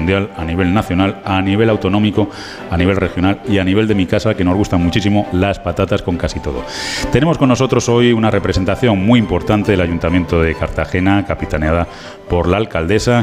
mundial, a nivel nacional, a nivel autonómico, a nivel regional y a nivel de mi casa, que nos gustan muchísimo las patatas con casi todo. Tenemos con nosotros hoy una representación muy importante del Ayuntamiento de Cartagena, capitaneada por la alcaldesa,